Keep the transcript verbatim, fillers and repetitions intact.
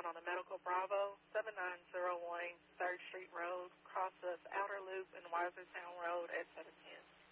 found on the Medical Bravo, seven nine zero one third Street Road, cross of Outer Loop and Weisertown Road at seven ten.